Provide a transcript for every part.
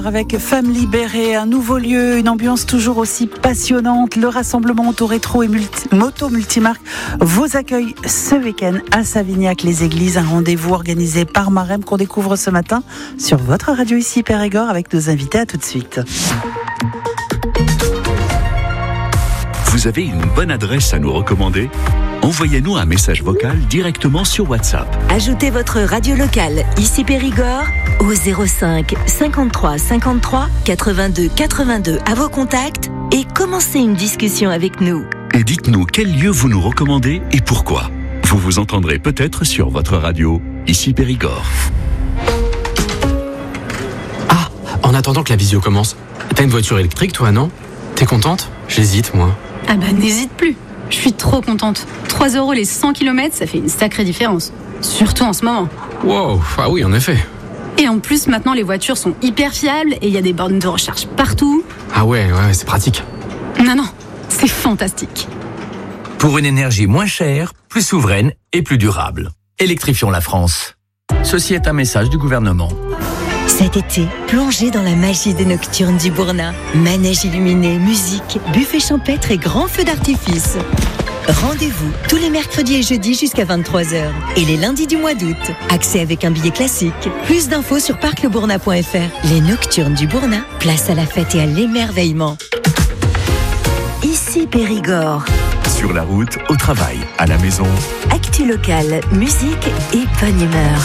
Avec Femmes Libérées, un nouveau lieu, une ambiance toujours aussi passionnante. Le rassemblement auto-rétro et moto multimarque vous accueille ce week-end à Savignac-les-Églises. Un rendez-vous organisé par Marem qu'on découvre ce matin sur votre radio ici Périgord avec nos invités. À tout de suite. Vous avez une bonne adresse à nous recommander ? Envoyez-nous un message vocal directement sur WhatsApp. Ajoutez votre radio locale, ici Périgord, au 05 53 53 82 82 à vos contacts et commencez une discussion avec nous. Et dites-nous quel lieu vous nous recommandez et pourquoi. Vous vous entendrez peut-être sur votre radio, ici Périgord. Ah, en attendant que la visio commence, t'as une voiture électrique toi, non ? T'es contente ? J'hésite, moi. Ah bah n'hésite plus. Je suis trop contente. 3 € les 100 km, ça fait une sacrée différence. Surtout en ce moment. Wow, ah oui, en effet. Et en plus, maintenant, les voitures sont hyper fiables et il y a des bornes de recharge partout. Ah ouais, c'est pratique. Non, c'est fantastique. Pour une énergie moins chère, plus souveraine et plus durable. Électrifions la France. Ceci est un message du gouvernement. Cet été, plongez dans la magie des nocturnes du Bourna. Manège illuminé, musique, buffet champêtre et grands feux d'artifice. Rendez-vous tous les mercredis et jeudis jusqu'à 23h et les lundis du mois d'août. Accès avec un billet classique. Plus d'infos sur parclebourna.fr. Les nocturnes du Bourna, place à la fête et à l'émerveillement. Ici Périgord. Sur la route, au travail, à la maison. Actu locale, musique et bonne humeur.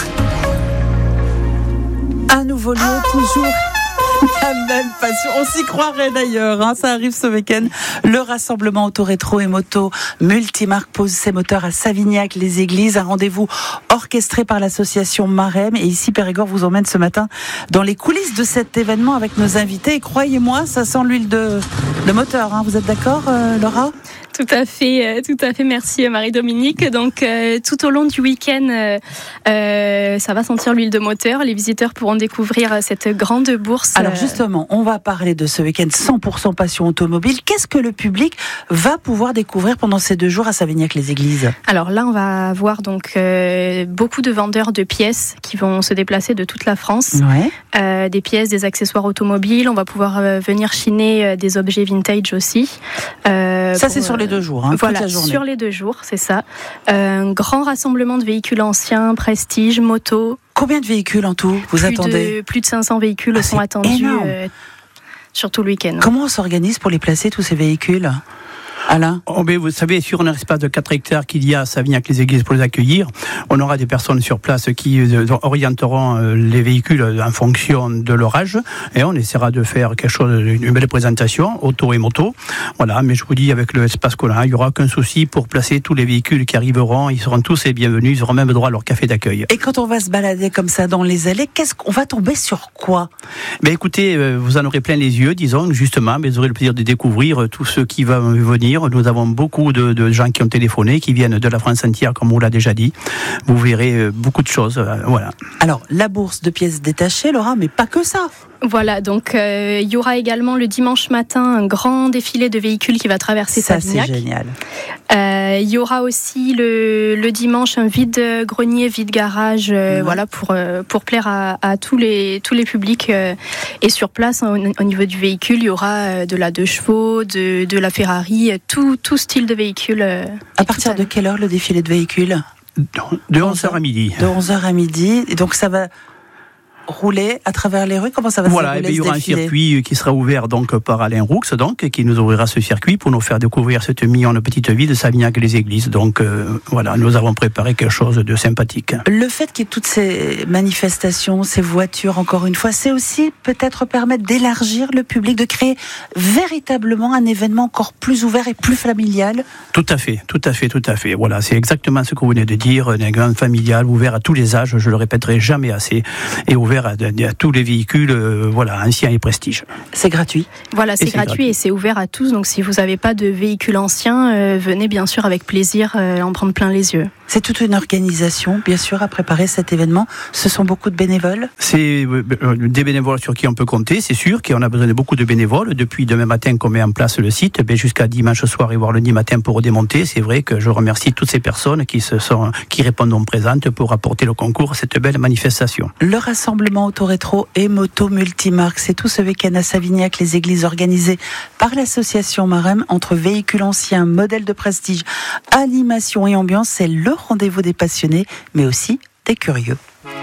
Un nouveau lieu, toujours la même passion. On s'y croirait d'ailleurs, ça arrive ce week-end. Le rassemblement auto-rétro et moto multimarque pose ses moteurs à Savignac-les-Églises. Un rendez-vous orchestré par l'association Marem. Et ici, Périgord vous emmène ce matin dans les coulisses de cet événement avec nos invités. Et croyez-moi, ça sent l'huile de moteur. Vous êtes d'accord, Laura ? Tout à fait. Merci Marie-Dominique. Donc tout au long du week-end, ça va sentir l'huile de moteur. Les visiteurs pourront découvrir cette grande bourse. Alors justement, on va parler de ce week-end 100% passion automobile. Qu'est-ce que le public va pouvoir découvrir pendant ces 2 jours à Savignac-les-Églises ? Alors là, on va avoir donc beaucoup de vendeurs de pièces qui vont se déplacer de toute la France. Ouais. Des pièces, des accessoires automobiles. On va pouvoir venir chiner des objets vintage aussi. Ça, c'est sur les 2 jours, voilà, toute la journée. Sur les 2 jours, c'est ça. Un grand rassemblement de véhicules anciens, prestige, motos. Combien de véhicules en tout vous attendez ? Plus de 500 véhicules sont attendus sur tout le week-end. Comment on s'organise pour les placer, tous ces véhicules ? Alain ? Vous savez, sur un espace de 4 hectares qu'il y a à Savignac-les-Églises pour les accueillir, on aura des personnes sur place qui orienteront les véhicules en fonction de leur âge et on essaiera de faire quelque chose, une belle présentation, auto et moto. Voilà, mais je vous dis, avec l'espace qu'on a, il n'y aura aucun souci pour placer tous les véhicules qui arriveront. Ils seront tous les bienvenus, ils auront même droit à leur café d'accueil. Et quand on va se balader comme ça dans les allées, qu'est-ce qu'on va tomber sur quoi ? Écoutez, vous en aurez plein les yeux, disons, justement, mais vous aurez le plaisir de découvrir tous ceux qui vont venir. Nous avons beaucoup de gens qui ont téléphoné, qui viennent de la France entière, comme on l'a déjà dit. Vous verrez beaucoup de choses. Voilà. Alors, la bourse de pièces détachées, Laura, mais pas que ça. Voilà, donc il y aura également le dimanche matin un grand défilé de véhicules qui va traverser Savignac. Ça, c'est génial. Il y aura aussi le dimanche un vide-grenier, vide-garage, voilà, pour plaire à tous les publics. Et sur place, au niveau du véhicule, il y aura de la 2 chevaux, de la Ferrari, tout style de véhicule. À partir de quelle heure le défilé de véhicules ? De 11h à midi. De 11h à midi. Et donc ça va rouler à travers les rues. Comment ça va se dérouler, il y aura un circuit qui sera ouvert donc par Alain Roux, qui nous ouvrira ce circuit pour nous faire découvrir cette mignonne petite ville de Savignac-les-Églises. Donc voilà, nous avons préparé quelque chose de sympathique. Le fait qu'il y ait toutes ces manifestations, ces voitures, encore une fois, c'est aussi peut-être permettre d'élargir le public, de créer véritablement un événement encore plus ouvert et plus familial. Tout à fait. Voilà, c'est exactement ce que vous venez de dire, un événement familial, ouvert à tous les âges, je le répéterai jamais assez, et ouvert à tous les véhicules anciens et prestige. C'est gratuit. Voilà, c'est gratuit et c'est ouvert à tous. Donc si vous n'avez pas de véhicule ancien, venez bien sûr avec plaisir en prendre plein les yeux. C'est toute une organisation, bien sûr, à préparer cet événement. Ce sont beaucoup de bénévoles. C'est des bénévoles sur qui on peut compter, c'est sûr qu'on a besoin de beaucoup de bénévoles. Depuis demain matin qu'on met en place le site, jusqu'à dimanche soir et voire lundi matin pour redémonter. C'est vrai que je remercie toutes ces personnes qui répondent présentes pour apporter le concours à cette belle manifestation. Le rassemblement auto-rétro et moto multimarque, c'est tout ce week-end à Savignac, les églises organisées par l'association Marem, entre véhicules anciens, modèles de prestige, animation et ambiance. C'est le rendez-vous des passionnés, mais aussi des curieux.